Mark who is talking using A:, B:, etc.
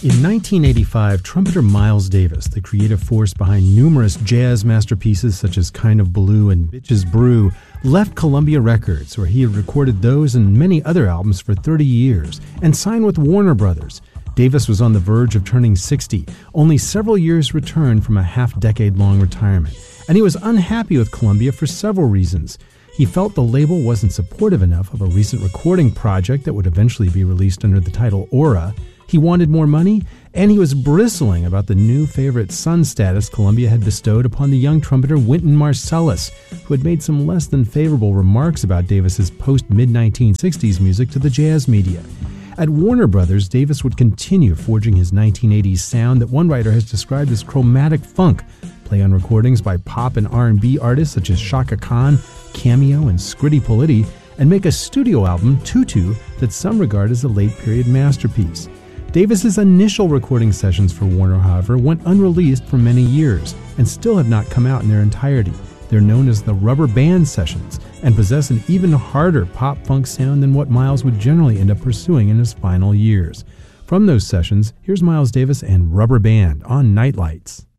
A: In 1985, trumpeter Miles Davis, the creative force behind numerous jazz masterpieces such as Kind of Blue and Bitches Brew, left Columbia Records, where he had recorded those and many other albums for 30 years, and signed with Warner Brothers. Davis was on the verge of turning 60, only several years returned from a half-decade-long retirement, and he was unhappy with Columbia for several reasons. He felt the label wasn't supportive enough of a recent recording project that would eventually be released under the title Aura. He wanted more money, and he was bristling about the new favorite son status Columbia had bestowed upon the young trumpeter Wynton Marsalis, who had made some less than favorable remarks about Davis's post-mid-1960s music to the jazz media. At Warner Brothers, Davis would continue forging his 1980s sound that one writer has described as chromatic funk, play on recordings by pop and R&B artists such as Chaka Khan, Cameo, and Scritti Politti, and make a studio album, Tutu, that some regard as a late-period masterpiece. Davis's initial recording sessions for Warner, however, went unreleased for many years and still have not come out in their entirety. They're known as the Rubber Band Sessions and possess an even harder pop-funk sound than what Miles would generally end up pursuing in his final years. From those sessions, here's Miles Davis and Rubber Band on Nightlights.